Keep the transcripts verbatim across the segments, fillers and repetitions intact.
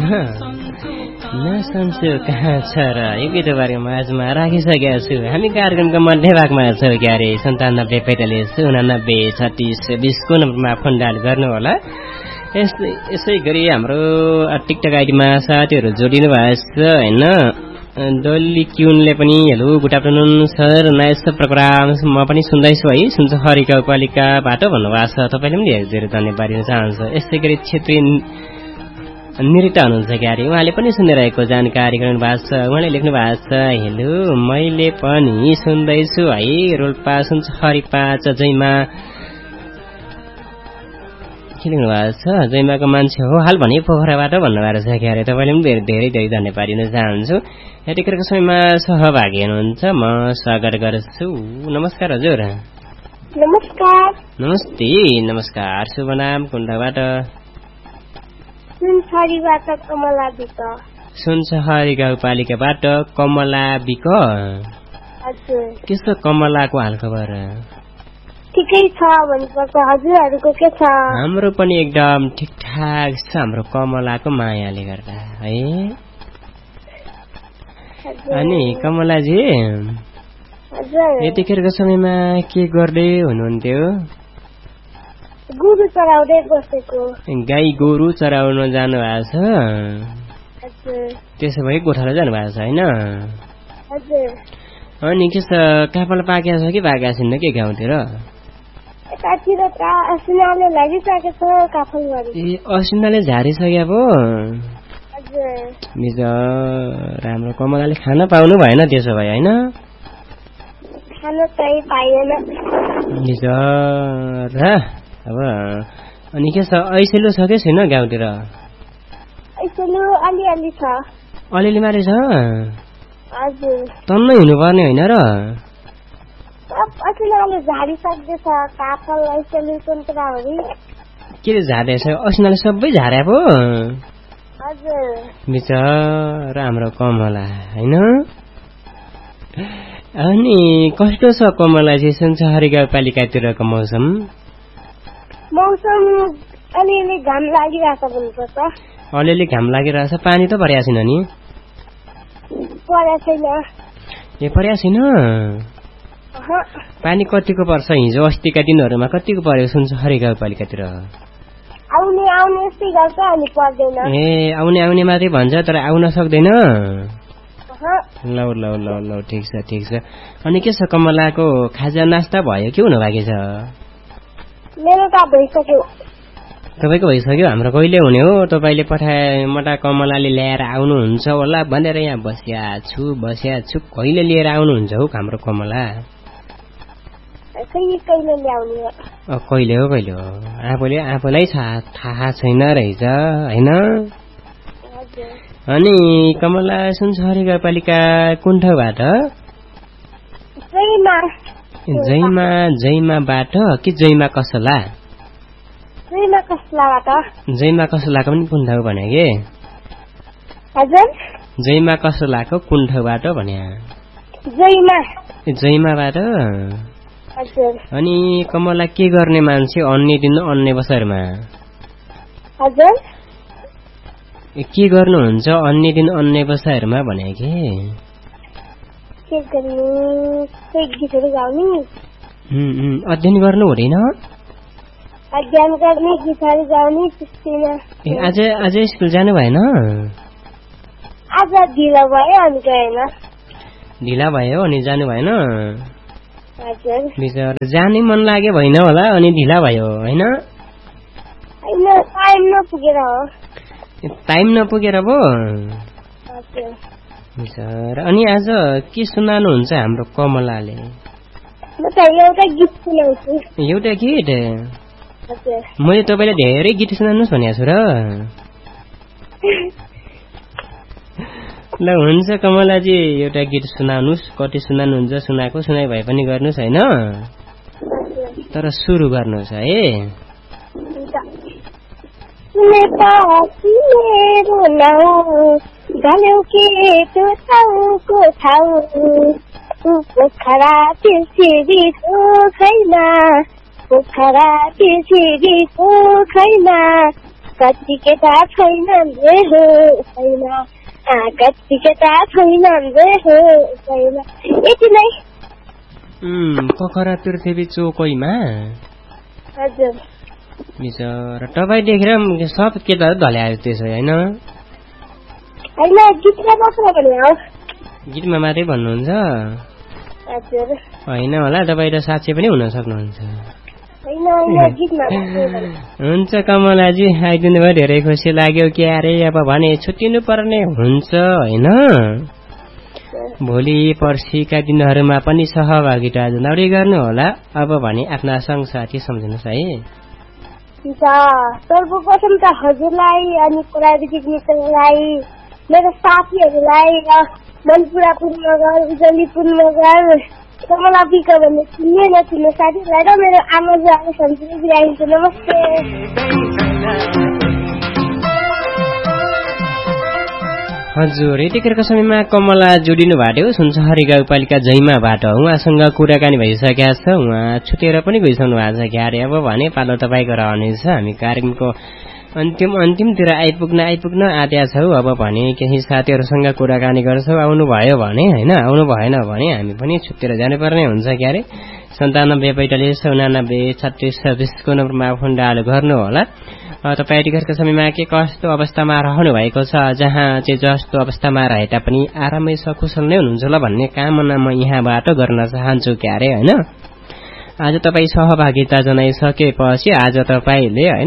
नसन्चो कहाँ छ र यो गीतबारे माझमा राखिसकेका छु। हामी कार्यक्रमको मध्य भागमा छौँ क्यारे सन्तानब्बे पैँतालिस उनानब्बे छत्तिस बिसको नम्बरमा फोन डायल गर्नुहोला। यस्तै यसै गरी हाम्रो टिकटक आइडीमा साथीहरू जोडिनु भएको छ होइन। डल्ली क्युनले पनि hello good afternoon sir nice program म पनि सुन्दैछु है सुन्छ हरिका उपालिकाबाट भन्नुभएको छ। तपाईँले पनि धेरै धेरै धन्यवाद दिन चाहन्छु। यसै गरी क्षेत्रीय नृत्य हुनुहुन्छ क्यारे उहाँले पनि सुनिरहेको जानकारी गर्नु भएको छ। उहाँले लेख्नु भएको छ हेलो मैले पनि सुन्दैछु है रोल्पा सुन्छ हरि पाँच जयमा के लेख्नु भएको छ जयमाको मान्छे हो हाल भने पोखराबाट भन्नुभएको छ क्यारे। तपाईँले पनि धेरै धेरै धेरै धन्यवाद दिन चाहन्छु। यतिखेरको समयमा सहभागी हुनुहुन्छ म स्वागत गर्छु। नमस्कार हजुर। नमस्कार। नमस्ते नमस्कार। शुभ नाम कुन ठाउँबाट? सुनसरीबाट कमला बिक। सुनसरी गाउँपालिकाबाट कमला बिक। हजुर। के छ कमलाको हालखबर? ठिकै छ भन्नुपर्छ। हजुरहरूको के छ? हाम्रो पनि एकदम ठिकठाक छ हाम्रो कमलाको मायाले गर्दा है। अनि कमलाजी यतिखेरको समयमा के गर्दै हुनुहुन्थ्यो? गोरु चराउँदै बसेको। गाई गोरु चराउन जानु भएको छ? त्यसो भए गोठाला जानु भएको छ होइन? अनि के छ काफल पाकेको छ कि पाकेको छैन के गाउँतिर? यतातिर असिनाले लागिसकेको छ काफलभरि। ए असिनाले झारिसक्यो पो? राम्रो कमलाले खान पाउनु भएन त्यसो भए होइन? खान चाहिँ पाइएन। अब अनि के छ ऐसेलु छ कि छैन गाउँतिर? ऐसेलु अलिअलि छ। अलिअलि मात्रै छ? हजुर। तन्नै हुनुपर्ने होइन र? असिनाले झारिसक्दैछ काफल ऐसेलु सन्तराभरि। के झार्दैछ असिनाले सबै झार्या पो? हजुर। बिचरा हाम्रो कमला होइन? अनि कस्तो छ कमला चाहिँ सुनसरी गाउँपालिकातिरको मौसम? मौसम अलिअलि घाम लागिरहेछ भन्नुपर्छ। अलिअलि घाम लागिरहेछ। पानी त परेको छैन नि? परेको छैन। ए परेको छैन? पानी कतिको पर्छ हिजो अस्तिका दिनहरूमा कतिको पर्यो सुनसरी गाउँपालिकातिर? आउने आउने यस्तै गर्छ अनि पर्दैन। ए आउने आउने मात्रै भन्छ तर आउन सक्दैन? ल ल ल ल ठिक छ ठिक छ। अनि के छ कमलाको खाजा नास्ता भयो के हुनु बाँकी छ? मेरो त भइसक्यो। तपाईँको भइसक्यो? हाम्रो कहिले हुने हो? तपाईँले पठाए मटा कमलाले ल्याएर आउनुहुन्छ होला भनेर यहाँ बसिया छु बसिया छु। कहिले लिएर आउनुहुन्छ हो हाम्रो कमला? कहिले कहिले ल्याउने हो? कहिले हो कहिले हो आफूले आफूलाई थाहा छैन रहेछ होइन? अनि कमला सुनसरी गाउँपालिका कुन ठाउँबाट? जयमा। जयमा जयमाबाट कि जयमा कसला? जयमा कसलाबाट। जयमा कसलाको पनि कुन ठाउँ भने के? हजुर। जयमा कसलाको कुन ठाउँबाट भने? जयमा। जयमाबाट? हजुर। अनि कमला के गर्ने मान्छे अन्य दिन अन्य बसारमा? हजुर। के गर्नुहुन्छ अन्य दिन अन्य बसाहरूमा भने के? के गर्नु त्यही गीतहरू गाउने। अध्ययन गर्नु हुँदैन? अध्ययन गर्ने गीतहरू गाउने त्यस्तैमा। ए आज आज स्कुल जानु भएन? आज ढिला भयो अनि गएन। ढिला भयो अनि जानु भएन? हजुर। बिचरा जानै मन लाग्यो भएन होला अनि ढिला भयो होइन? होइन टाइम नपुगेर हो। टाइम नपुगेर पो? हजुर। बिचरा अनि आज के सुनाउनुहुन्छ हाम्रो कमलाले? म त एउटा गीत सुनाउँछु। एउटा गीत? हजुर। मैले तपाईँलाई धेरै गीत सुनाउनुहोस् भनेको छु र। ल हुन्छ कमलाजी एउटा गीत सुनाउनुहोस्। कति सुनाउनुहुन्छ सुनाएको सुनाइ भए पनि गर्नुहोस् होइन? तर सुरु गर्नुहोस् है। मेरो नाउँ ढल्यौ केटो ठाउँको ठाउँ पोखरा पृथ्वीको खैमा पोखरा पृथ्वीको खैमा कतिकै त छैन रे हो छैन कतिकै त छैन रे हो छैन यति नै। पोखरा पृथ्वी चोकैमा हजुर बिचरा तपाईँ देखेर सब केटाहरू ढल्यायो त्यसो होइन? होइन गीतमा मात्र भने हो। गीतमा मात्रै भन्नुहुन्छ? हजुर होइन होला, तपाईँ त साक्षी पनि हुन सक्नुहुन्छ। हुन्छ कमलाजी, आइदिनु भयो, धेरै खुसी लाग्यो। के अरे अब भने छुट्टिनु पर्ने हुन्छ होइन? भोलि पर्सिका दिनहरूमा पनि सहभागिता जनाउरी गर्नु होला। अब भने आफ्ना संगसाथी सम्झिनुहोस् है। सर्वप्रथम त हजुरलाई अनि प्राविधिक मित्रलाई, मेरो साथीहरूलाई र मनपुरा पुनगर, उजली पुनगर, कमला बिक भन्ने चिन्ने नचिन्ने साथीहरूलाई र मेरो आमा बुवालाई सम्झिँदै बिराइन्छु। नमस्ते। हजुर, यतिखेरको समयमा कमला जोडिनु भएको सुनसहरी गाउँपालिका जैमाबाट उहाँसँग कुराकानी भइसकेका छ। उहाँ छुटेर पनि गइसक्नु भएको छ क्यारे। अब भने पालो तपाईँको रहनेछ। हामी कार्यक्रमको अन्तिम अन्तिमतिर आइपुग्न आइपुग्न आँट्या छौँ। अब भने केही साथीहरूसँग कुराकानी गर्छौँ। आउनु भयो भने होइन, आउनु भएन भने हामी पनि छुटेर जानुपर्ने हुन्छ क्यारे। सन्तानब्बे पैँतालिस उनानब्बे छत्तिस छब्बिसको नम्बरमा फोन डायल गर्नु होला। तपाईँ यतिखेरको समयमा के कस्तो अवस्थामा रहनु भएको छ, जहाँ चाहिँ जस्तो अवस्थामा रहे तापनि आरामै सकुशल नै हुनुहुन्छ होला भन्ने कामना म यहाँबाट गर्न चाहन्छु क्यारे होइन। आज तपाईँ सहभागिता जनाइसकेपछि आज तपाईँले होइन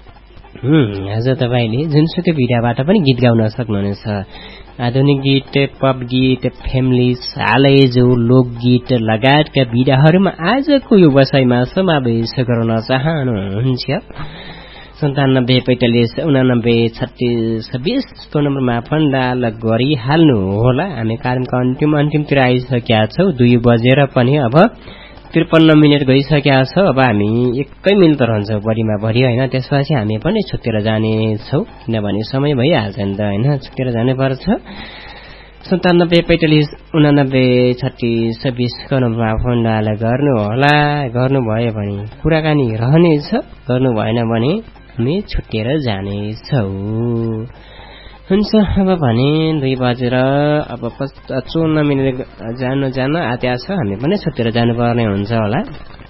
आज तपाईँले जुनसुकै विधाबाट पनि गीत गाउन सक्नुहुनेछ। आधुनिक गीत, पप गीत, फेमिलिस, हालै जो लोकगीत लगायतका विधाहरूमा आजको यो वसाइमा समावेश गर्न चाहनुहुन्छ। सन्तानब्बे पैँतालिस उनानब्बे छत्तिस बिसको नम्बरमा फोन डायल गरिहाल्नु होला। हामी कार्यक्रमको अन्तिम अन्तिमतिर आइसकेका छौँ। दुई बजेर पनि अब त्रिपन्न मिनट गइसकेका छ। अब हामी एकै मिनट रहन्छौँ बढीमा बढी होइन। त्यसपछि हामी पनि छुटेर जानेछौँ, किनभने समय भइहाल्छ नि त होइन, छुटेर जानुपर्छ। सन्तानब्बे पैँतालिस उनानब्बे छत्तिस बिसको नम्बरमा फोन डायल गर्नु होला। गर्नुभयो भने कुराकानी रहनेछ, गर्नु भएन भने हामी छुटेर जानेछौँ। हुन्छ, अब भने दुई बजेर अब चौन्न मिनट जानु जान आँट्या छ। हामी पनि छुटेर जानुपर्ने हुन्छ होला।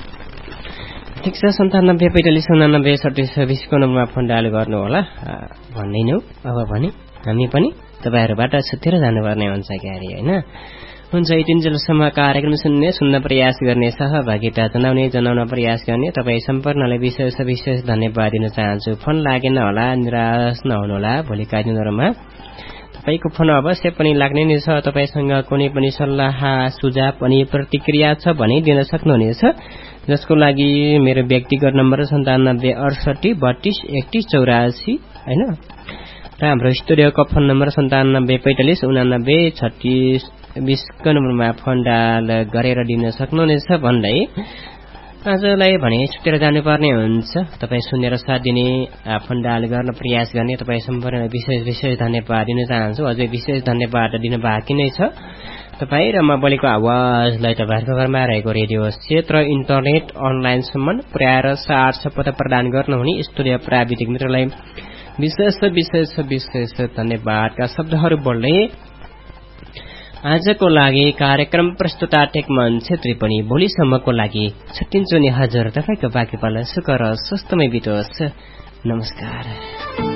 ठिक छ, सन्तानब्बे पैँतालिस उनानब्बे छत्तिस बिसको नम्बरमा फोन डायल गर्नु होला भन्दैनौँ। अब भने हामी पनि तपाईँहरूबाट छुटेर जानुपर्ने हुन्छ क्यारे होइन। हुन्छ, यतिन्जेलसम्म कार्यक्रम सुन्ने, सुन्न प्रयास गर्ने, सहभागिता जनाउने, जनाउन प्रयास गर्ने तपाईँ सम्पूर्णलाई विशेष विशेष धन्यवाद दिन चाहन्छु। फोन लागेन होला, निराश नहुनुहोला। भोलिका दिनहरूमा तपाईँको फोन अवश्य पनि लाग्ने नै छ। तपाईँसँग कुनै पनि सल्लाह सुझाव अनि प्रतिक्रिया छ भने दिन सक्नुहुनेछ, जसको लागि मेरो व्यक्तिगत नम्बर सन्तानब्बे अडसठी बत्तीस एकतिस चौरासी होइन र हाम्रो स्टुडियोको फोन नम्बर सन्तानब्बे पैँतालिस उनानब्बे छत्तिस बिसको नम्बरमा फोन डायल गरेर दिन सक्नुहुनेछ भन्दै आजलाई भने छुटेर जानुपर्ने हुन्छ। तपाईँ सुनेर साथ दिने, फोन डायल गर्न प्रयास गर्ने तपाईँ सम्पूर्णलाई विशेष विशेष धन्यवाद दिन चाहन्छु। अझै विशेष धन्यवाद दिन बाँकी नै छ। तपाईँ र म बोलेको आवाजलाई तपाईँहरूको घरमा रहेको रेडियो सेट र इन्टरनेट अनलाइनसम्म पुर्याएर साथ सपथ प्रदान गर्नुहुने स्टुडियो प्राविधिक मित्रलाई विशेष विशेष विशेष धन्यवादका शब्दहरू बोल्दै आजको लागि कार्यक्रम प्रस्तुता टेकमन छेत्री पनि भोलिसम्मको लागि छुट्टिन्छु नि हजुर। तपाईँको बाँकी पल सुख र स्वस्थमय बितोस्। नमस्कार।